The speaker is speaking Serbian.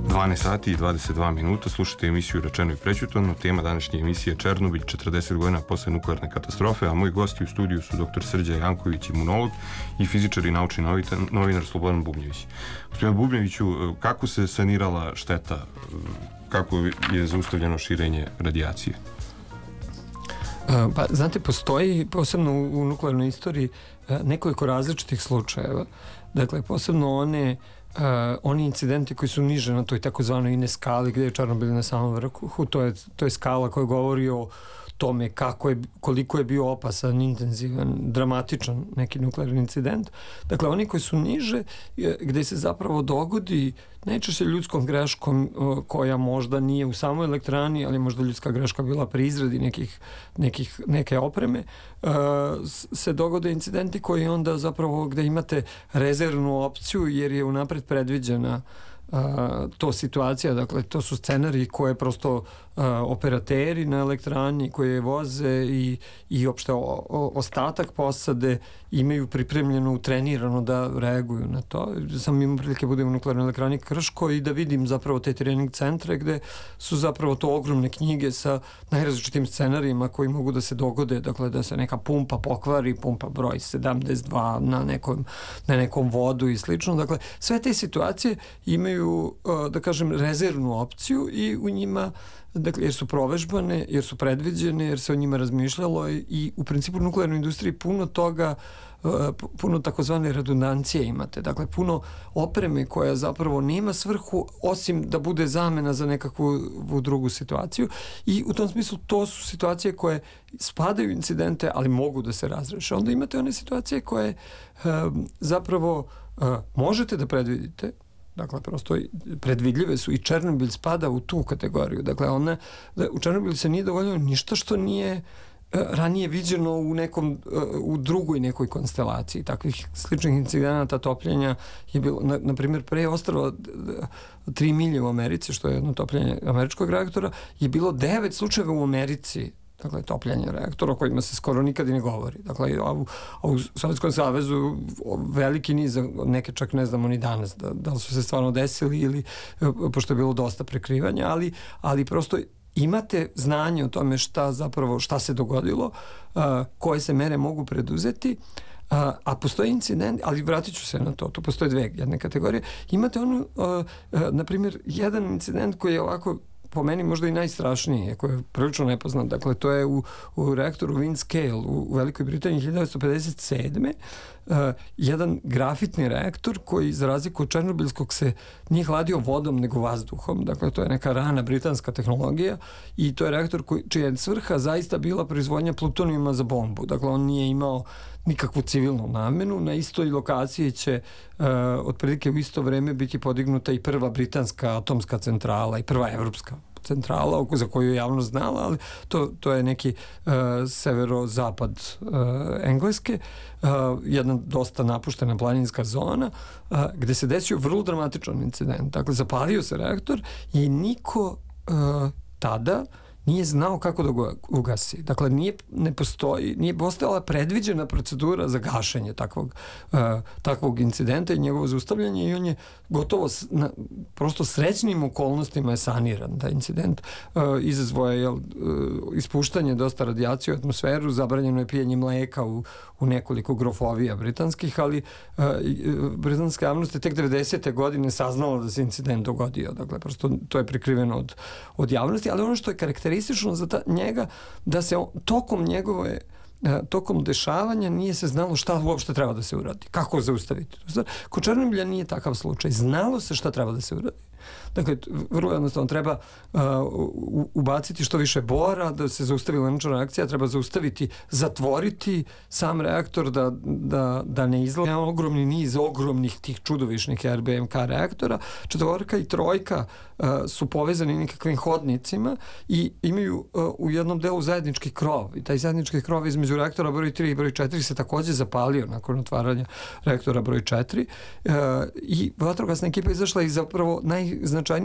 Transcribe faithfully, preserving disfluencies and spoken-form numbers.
dvanaest sati i dvadeset dva minuta, slušate emisiju Rečeno i prećutano. Tema današnje emisije je Černobilj, četrdeset godina posle nuklearne katastrofe, a moji gosti u studiju su doktor Srđan Janković, imunolog, i fizičar i naučni novinar Slobodan Bubnjević. Gospodine Bubnjeviću, kako se sanirala šteta, kako je zaustavljeno širenje radijacije? Pa, znate, postoji, posebno u, u nuklearnoj istoriji, nekoliko različitih slučajeva. Dakle, posebno one Uh, oni incidenti koji su niže na toj takozvanoj ine skali gde je Černobilj na samom vrhu, to je, to je skala koja govori o tome kako je, koliko je bio opasan, intenzivan, dramatičan neki nuklearni incident. Dakle, oni koji su niže, gde se zapravo dogodi najčešće ljudskom greškom koja možda nije u samoj elektrani, ali možda ljudska greška bila pri izradi nekih, nekih, neke opreme, se dogode incidenti koji onda zapravo gde imate rezervnu opciju jer je unapred predviđena a, to situacija, dakle to su scenariji koje prosto a, operateri na elektrani koje voze i, i opšte o, o, ostatak posade imaju pripremljeno, trenirano da reaguju na to. Sam imam prilike budem u nuklearnoj elektrani Krško i da vidim zapravo te trening centre gde su zapravo to ogromne knjige sa najrazličitim scenarijima koji mogu da se dogode, dakle da se neka pumpa pokvari, pumpa broj sedamdeset dva na nekom, na nekom vodu i slično. Dakle, sve te situacije imaju, da kažem, rezervnu opciju i u njima, dakle, jer su provežbane, jer su predviđene, jer se o njima razmišljalo i u principu u nuklearnoj industriji puno toga, puno takozvane redundancije imate, dakle puno opreme koja zapravo nema svrhu osim da bude zamena za nekakvu drugu situaciju i u tom smislu to su situacije koje spadaju u incidente, ali mogu da se razreše. Onda imate one situacije koje um, zapravo uh, možete da predvidite, dakle, prosto predvidljive su i Černobilj spada u tu kategoriju. Dakle, ona, u Černobilju se nije dogodilo ništa što nije ranije viđeno u nekom, u drugoj nekoj konstelaciji. Takvih sličnih incidenata topljenja je bilo, na, na primjer, pre ostrva tri milje u Americi, što je jedno topljenje američkog reaktora, je bilo devet slučajeva u Americi, dakle, topljenje reaktora o kojima se skoro nikad i ne govori. Dakle, a u, a u Sovjetskom savezu veliki niz, neke čak ne znamo ni danas da, da li su se stvarno desili ili, pošto je bilo dosta prekrivanja, ali, ali prosto imate znanje o tome šta zapravo, šta se dogodilo, uh, koje se mere mogu preduzeti, uh, a postoji incident, ali vratit ću se na to, tu postoje dve jedne kategorije. Imate ono, uh, uh, na primjer, jedan incident koji je ovako po meni možda i najstrašniji, koji je prilično nepoznat. Dakle, to je u, u reaktoru Windscale u, u Velikoj Britaniji hiljadu devetsto pedeset sedme. Uh, jedan grafitni reaktor koji, za razliku od černobilskog, se nije hladio vodom nego vazduhom. Dakle, to je neka rana britanska tehnologija i to je reaktor koji, čija je svrha zaista bila proizvodnja plutonijuma za bombu. Dakle, on nije imao nikakvu civilnu namenu. Na istoj lokaciji će uh, otprilike u isto vreme biti podignuta i prva britanska atomska centrala i prva evropska centrala za koju je javno znala, ali to, to je neki uh, severozapad uh, Engleske, uh, jedna dosta napuštena planinska zona, uh, gde se desio vrlo dramatičan incident. Dakle, zapalio se reaktor i niko uh, tada nije znao kako da ga ugasi. Dakle, nije, ne postoji, nije postojala predviđena procedura za gašenje takvog, uh, takvog incidenta i njegovo zaustavljanje i on je gotovo s, na, prosto srećnim okolnostima je saniran. Taj incident uh, izazvao je uh, ispuštanje dosta radijacije u atmosferu, zabranjeno je pijenje mleka u, u nekoliko grofovija britanskih, ali uh, britanska javnost je tek devedesete godine saznala da se incident dogodio. Dakle, prosto to je prikriveno od, od javnosti, ali ono što je karakteristično za ta, njega, da se on, tokom njegove tokom dešavanja nije se znalo šta uopšte treba da se uradi. Kako zaustaviti? Kod Černobilja nije takav slučaj. Znalo se šta treba da se uradi. Dakle, vrlo jednostavno treba uh, ubaciti što više bora da se zaustavi lanačna reakcija, treba zaustaviti, zatvoriti sam reaktor da, da, da ne izlazi ogromni niz ogromnih tih čudovišnih R B M K reaktora. Četvorka i trojka uh, su povezani nekakvim hodnicima i imaju uh, u jednom delu zajednički krov i taj zajednički krov između reaktora broj tri i broj četiri se takođe zapalio nakon otvaranja reaktora broj četiri uh, i vatrogasna ekipa izašla i zapravo najznačajnije